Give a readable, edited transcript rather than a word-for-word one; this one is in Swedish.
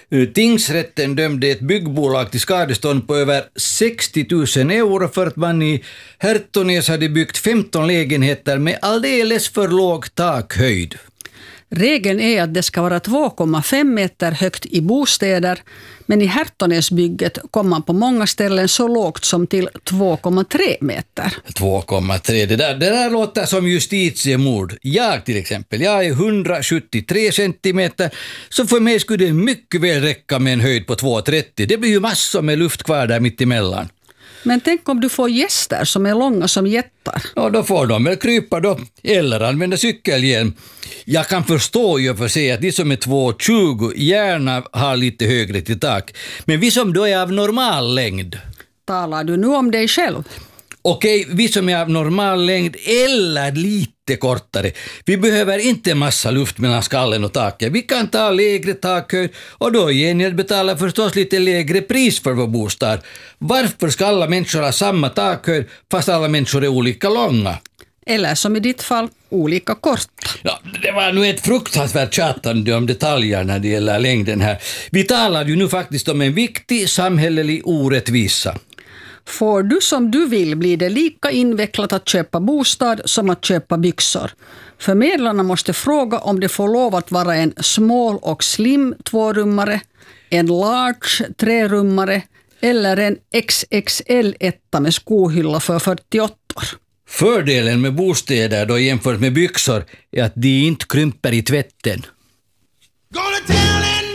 Tingsrätten dömde ett byggbolag till skadestånd på över 60 000 euro för att man i Hertonäs hade byggt 15 lägenheter med alldeles för låg takhöjd. Regeln är att det ska vara 2,5 meter högt i bostäder, men i Hertonäsbygget kom man på många ställen så lågt som till 2,3 meter. 2,3, det där låter som justitiemord. Jag till exempel, jag är 173 centimeter, så för mig skulle det mycket väl räcka med en höjd på 2,30. Det blir ju massor med luft kvar där mitt emellan. Men tänk om du får gäster som är långa som jättar. Ja, då får de väl krypa då, eller använda cykelhjälm. Jag kan förstå ju för sig att de som är 2,20 gärna har lite högre till tak. Men vi som då är av normal längd. Talar du nu om dig själv? Okej, vi som är av normal längd eller lite kortare. Vi behöver inte massa luft mellan skallen och taket. Vi kan ta lägre takhöjd och då gengäld betala förstås lite lägre pris för vår bostad. Varför ska alla människor ha samma takhöjd fast alla människor är olika långa? Eller som i ditt fall, olika korta. Ja, det var nu ett fruktansvärt tjatande om detaljer när det gäller längden här. Vi talar ju nu faktiskt om en viktig samhällelig orättvisa. Får du som du vill blir det lika invecklat att köpa bostad som att köpa byxor. Förmedlarna måste fråga om det får lov att vara en small och slim 2-rummare, en large 3-rummare eller en XXL-etta med skohylla för 48. Fördelen med bostäder då jämfört med byxor är att de inte krymper i tvätten. Gonna tell